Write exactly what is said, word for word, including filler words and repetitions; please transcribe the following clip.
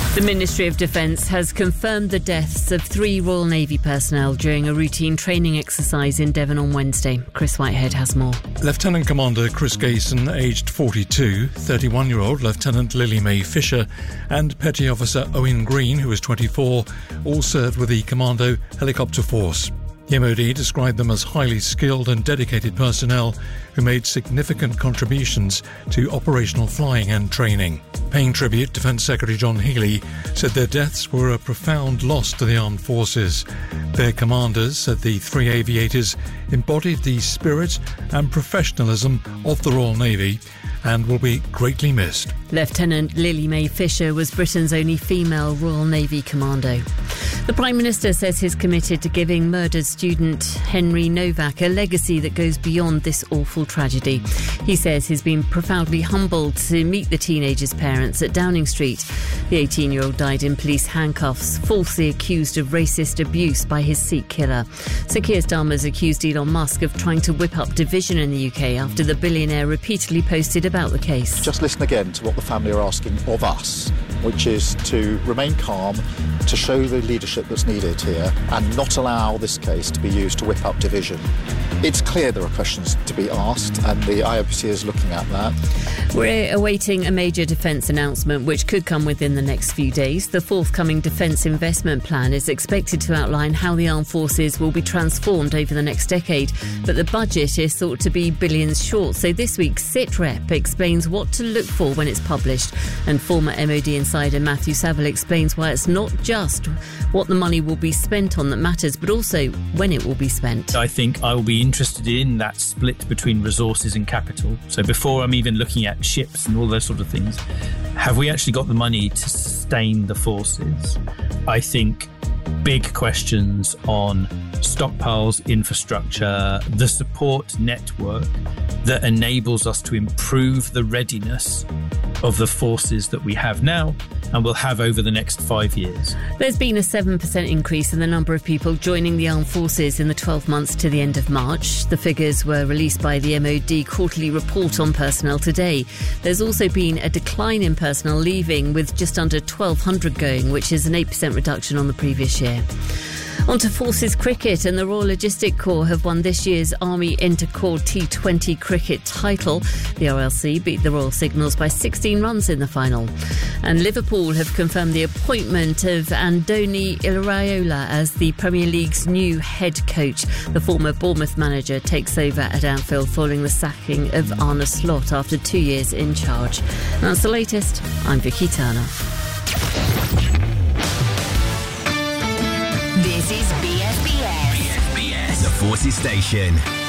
The Ministry of Defence has confirmed the deaths of three Royal Navy personnel during a routine training exercise in Devon on Wednesday. Chris Whitehead has more. Lieutenant Commander Chris Gayson, aged forty-two, thirty-one-year-old Lieutenant Lily Mae Fisher and Petty Officer Owen Green, who was twenty-four, all served with the Commando Helicopter Force. The M O D described them as highly skilled and dedicated personnel who made significant contributions to operational flying and training. Paying tribute, Defence Secretary John Healey said their deaths were a profound loss to the armed forces. Their commanders said the three aviators embodied the spirit and professionalism of the Royal Navy and will be greatly missed. Lieutenant Lily Mae Fisher was Britain's only female Royal Navy commando. The Prime Minister says he's committed to giving murdered student Henry Novak a legacy that goes beyond this awful tragedy. He says he's been profoundly humbled to meet the teenager's parents at Downing Street. The eighteen-year-old died in police handcuffs, falsely accused of racist abuse by his Sikh killer. Sir Keir Starmer's accused Elon Musk of trying to whip up division in the U K after the billionaire repeatedly posted about the case. Just listen again to what the family are asking of us, which is to remain calm, to show the leadership that's needed here and not allow this case to be used to whip up division. It's clear there are questions to be asked and the I O P C is looking at that. We're awaiting a major defence announcement which could come within the next few days. The forthcoming Defence Investment Plan is expected to outline how the armed forces will be transformed over the next decade, but the budget is thought to be billions short. So this week, SITREP explains what to look for when it's published, and former M O D insider Matthew Saville explains why it's not just what the money will be spent on that matters, but also when it will be spent. I think I will be interested in that split between resources and capital. So before I'm even looking at ships and all those sort of things, have we actually got the money to sustain the forces? I think big questions on stockpiles, infrastructure, the support network that enables us to improve the readiness of the forces that we have now and will have over the next five years. There's been a seven percent increase in the number of people joining the armed forces in the twelve months to the end of March. The figures were released by the M O D quarterly report on personnel today. There's also been a decline in personnel leaving, with just under twelve hundred going, which is an eight percent reduction on the previous year. On to Forces cricket, and the Royal Logistic Corps have won this year's Army Intercorps T twenty cricket title. The R L C beat the Royal Signals by sixteen runs in the final. And Liverpool have confirmed the appointment of Andoni Iraola as the Premier League's new head coach. The former Bournemouth manager takes over at Anfield following the sacking of Arne Slot after two years in charge. And that's the latest. I'm Vicky Turner. This is B S B S. B S B S, the Forces Station.